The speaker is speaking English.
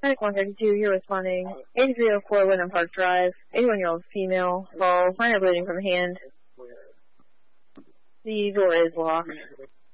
Medic 132, you're responding. 8304 Wyndham Park Drive. 81-year-old female. Fall. Minor bleeding from the hand. The door is locked.